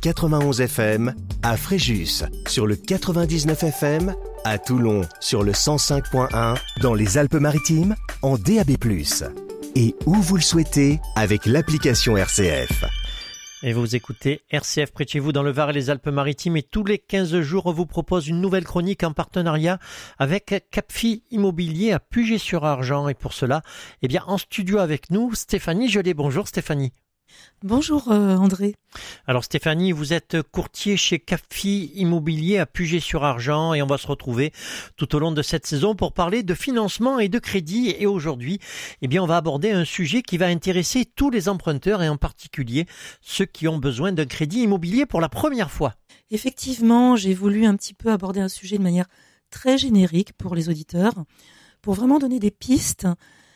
91 FM, à Fréjus sur le 99 FM, à Toulon sur le 105.1, dans les Alpes-Maritimes en DAB+. Et où vous le souhaitez avec l'application RCF. Et vous écoutez RCF près de chez vous dans le Var et les Alpes-Maritimes, et tous les 15 jours on vous propose une nouvelle chronique en partenariat avec Capfi Immobilier à Puget-sur-Argens. Et pour cela, en studio avec nous, Stéphanie Gelé. Bonjour Stéphanie. Bonjour André. Alors Stéphanie, vous êtes courtier chez Capfi Immobilier à Puget-sur-Argens et on va se retrouver tout au long de cette saison pour parler de financement et de crédit. Et aujourd'hui, on va aborder un sujet qui va intéresser tous les emprunteurs et en particulier ceux qui ont besoin d'un crédit immobilier pour la première fois. Effectivement, j'ai voulu un petit peu aborder un sujet de manière très générique pour les auditeurs, pour vraiment donner des pistes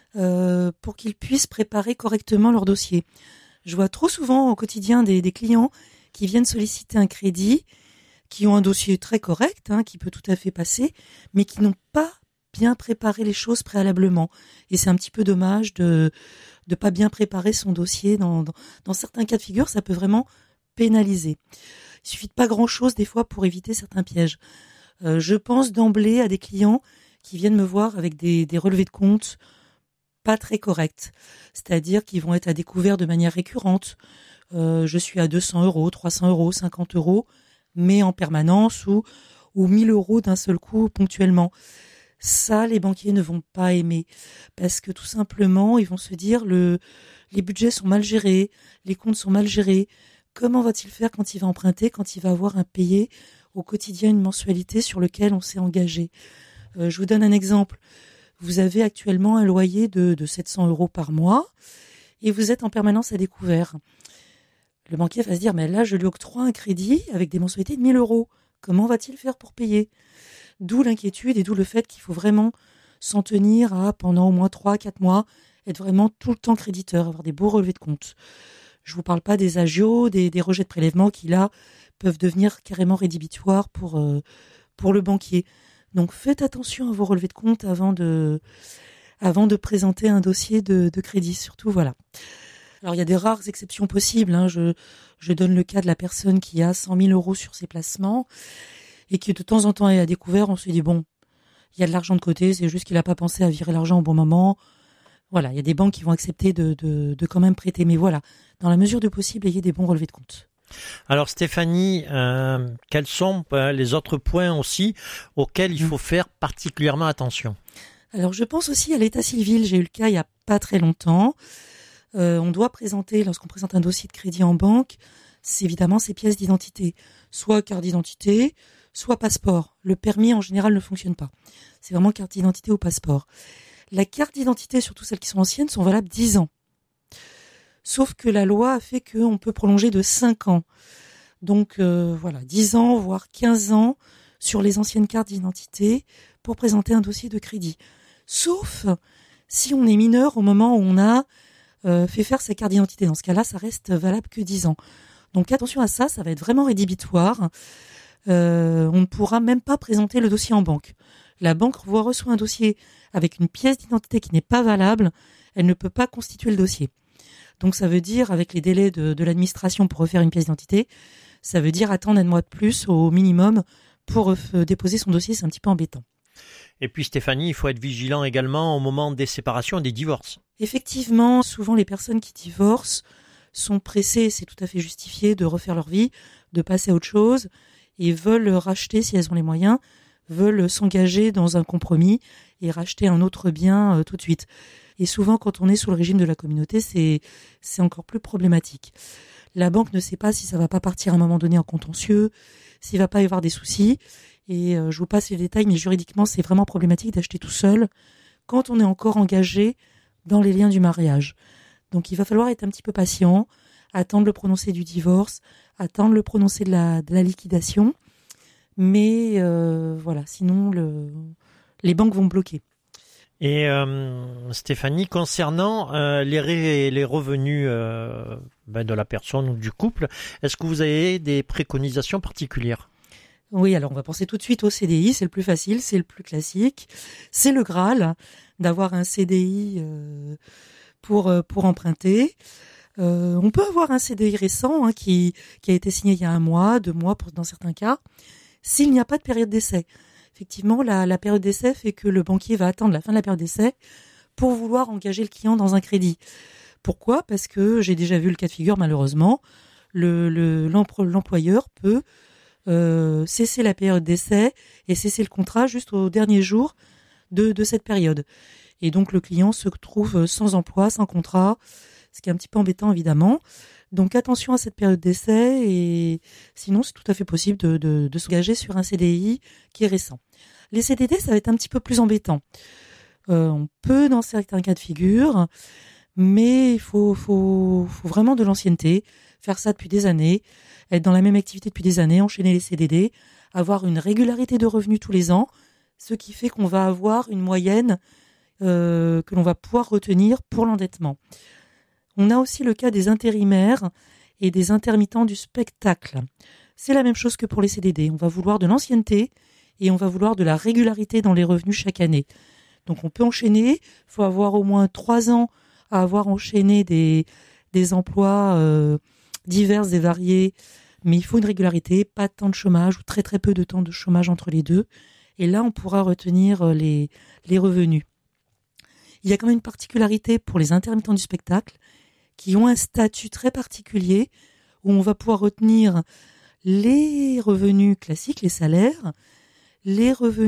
pour qu'ils puissent préparer correctement leur dossier. Je vois trop souvent au quotidien des clients qui viennent solliciter un crédit, qui ont un dossier très correct, qui peut tout à fait passer, mais qui n'ont pas bien préparé les choses préalablement. Et c'est un petit peu dommage de pas bien préparer son dossier. Dans certains cas de figure, ça peut vraiment pénaliser. Il suffit de pas grand-chose des fois pour éviter certains pièges. Je pense d'emblée à des clients qui viennent me voir avec des relevés de compte pas très corrects, c'est-à-dire qu'ils vont être à découvert de manière récurrente. Je suis à 200 €, 300 €, 50 €, mais en permanence ou 1000 € d'un seul coup ponctuellement. Ça, les banquiers ne vont pas aimer parce que tout simplement, ils vont se dire les budgets sont mal gérés, les comptes sont mal gérés. Comment va-t-il faire quand il va emprunter, quand il va avoir à payer au quotidien une mensualité sur laquelle on s'est engagé? Je vous donne un exemple. Vous avez actuellement un loyer de 700 € par mois et vous êtes en permanence à découvert. Le banquier va se dire, mais là, je lui octroie un crédit avec des mensualités de 1000 €. Comment va-t-il faire pour payer? D'où l'inquiétude et d'où le fait qu'il faut vraiment s'en tenir à, pendant au moins 3-4 mois, être vraiment tout le temps créditeur, avoir des beaux relevés de compte. Je vous parle pas des agios, des rejets de prélèvements qui, là, peuvent devenir carrément rédhibitoires pour le banquier. Donc faites attention à vos relevés de compte avant de présenter un dossier de crédit, surtout voilà. Alors il y a des rares exceptions possibles, je donne le cas de la personne qui a 100 000 € sur ses placements et qui de temps en temps est à découvert. On se dit bon, il y a de l'argent de côté, c'est juste qu'il n'a pas pensé à virer l'argent au bon moment. Voilà, il y a des banques qui vont accepter de quand même prêter, mais voilà, dans la mesure du possible, ayez des bons relevés de compte. Alors Stéphanie, quels sont les autres points aussi auxquels il faut faire particulièrement attention? Alors je pense aussi à l'état civil. J'ai eu le cas il n'y a pas très longtemps. On doit présenter, lorsqu'on présente un dossier de crédit en banque, c'est évidemment ses pièces d'identité. Soit carte d'identité, soit passeport. Le permis en général ne fonctionne pas. C'est vraiment carte d'identité ou passeport. La carte d'identité, surtout celles qui sont anciennes, sont valables 10 ans. Sauf que la loi a fait qu'on peut prolonger de 5 ans. Donc 10 ans, voire 15 ans sur les anciennes cartes d'identité pour présenter un dossier de crédit. Sauf si on est mineur au moment où on a fait faire sa carte d'identité. Dans ce cas-là, ça reste valable que 10 ans. Donc attention à ça, ça va être vraiment rédhibitoire. On ne pourra même pas présenter le dossier en banque. La banque reçoit un dossier avec une pièce d'identité qui n'est pas valable, elle ne peut pas constituer le dossier. Donc ça veut dire, avec les délais de l'administration pour refaire une pièce d'identité, ça veut dire attendre un mois de plus au minimum pour déposer son dossier, c'est un petit peu embêtant. Et puis Stéphanie, il faut être vigilant également au moment des séparations et des divorces. Effectivement, souvent les personnes qui divorcent sont pressées, c'est tout à fait justifié, de refaire leur vie, de passer à autre chose, et veulent racheter, si elles ont les moyens, veulent s'engager dans un compromis et racheter un autre bien tout de suite. Et souvent, quand on est sous le régime de la communauté, c'est encore plus problématique. La banque ne sait pas si ça va pas partir à un moment donné en contentieux, s'il va pas y avoir des soucis. Et je vous passe les détails, mais juridiquement, c'est vraiment problématique d'acheter tout seul quand on est encore engagé dans les liens du mariage. Donc, il va falloir être un petit peu patient, attendre le prononcé du divorce, attendre le prononcé de la liquidation. Mais sinon, les banques vont bloquer. Et Stéphanie, concernant les revenus de la personne ou du couple, est-ce que vous avez des préconisations particulières? Oui, alors on va penser tout de suite au CDI, c'est le plus facile, c'est le plus classique, c'est le Graal d'avoir un CDI pour emprunter. On peut avoir un CDI récent qui a été signé il y a 1 mois, 2 mois dans certains cas, s'il n'y a pas de période d'essai. Effectivement, la période d'essai fait que le banquier va attendre la fin de la période d'essai pour vouloir engager le client dans un crédit. Pourquoi ? Parce que j'ai déjà vu le cas de figure, malheureusement, l'employeur peut cesser la période d'essai et cesser le contrat juste au dernier jour de cette période. Et donc le client se trouve sans emploi, sans contrat, ce qui est un petit peu embêtant évidemment. Donc attention à cette période d'essai, et sinon c'est tout à fait possible de s'engager sur un CDI qui est récent. Les CDD, ça va être un petit peu plus embêtant. On peut dans certains cas de figure, mais il faut vraiment de l'ancienneté, faire ça depuis des années, être dans la même activité depuis des années, enchaîner les CDD, avoir une régularité de revenus tous les ans, ce qui fait qu'on va avoir une moyenne que l'on va pouvoir retenir pour l'endettement. On a aussi le cas des intérimaires et des intermittents du spectacle. C'est la même chose que pour les CDD. On va vouloir de l'ancienneté et on va vouloir de la régularité dans les revenus chaque année. Donc on peut enchaîner, il faut avoir au moins 3 ans à avoir enchaîné des emplois divers et variés, mais il faut une régularité, pas de temps de chômage ou très très peu de temps de chômage entre les deux. Et là, on pourra retenir les revenus. Il y a quand même une particularité pour les intermittents du spectacle qui ont un statut très particulier où on va pouvoir retenir les revenus classiques, les salaires, les revenus